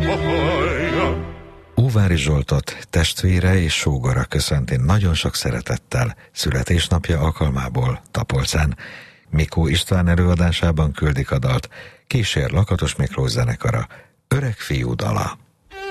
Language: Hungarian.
Óvári Zsoltot testvére és sógora köszönti nagyon sok szeretettel születésnapja alkalmából Tapolcán. Mikó István előadásában küldik a dalt, kísér Lakatos Miklós zenekara, Öreg fiú dala.